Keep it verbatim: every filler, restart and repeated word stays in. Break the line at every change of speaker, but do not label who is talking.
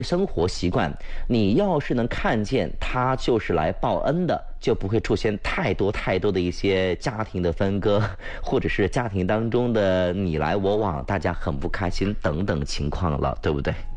生活习惯，你要是能看见他就是来报恩的，就不会出现太多太多的一些家庭的分割，或者是家庭当中的你来我往，大家很不开心等等情况了，对不对？